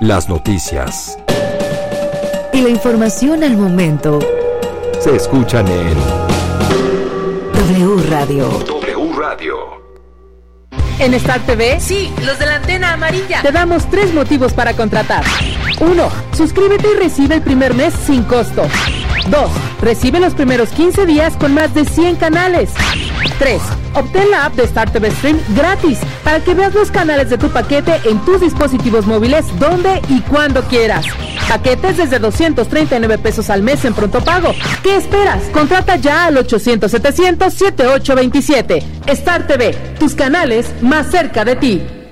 Las noticias y la información al momento se escuchan en W Radio. W Radio. En Star TV, sí, los de la antena amarilla, te damos 3 motivos para contratar. 1. Suscríbete y recibe el primer mes sin costo. 2. Recibe los primeros 15 días con más de 100 canales. 3. Obtén la app de Star TV Stream gratis para que veas los canales de tu paquete en tus dispositivos móviles donde y cuando quieras. Paquetes desde 239 pesos al mes en pronto pago. ¿Qué esperas? Contrata ya al 800-700-7827. Star TV, tus canales más cerca de ti.